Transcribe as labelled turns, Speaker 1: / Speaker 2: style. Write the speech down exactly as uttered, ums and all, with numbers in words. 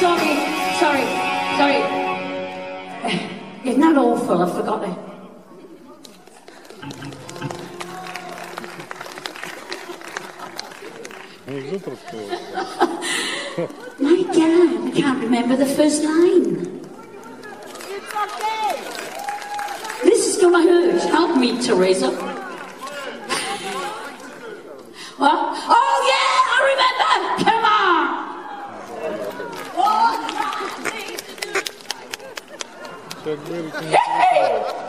Speaker 1: sorry, sorry, sorry. Isn't that awful? I forgot it. My God, I can't remember the first line.
Speaker 2: It's okay.
Speaker 1: This is gonna hurt. Help me, Teresa. What? Oh yeah, I remember. Come on. Oh.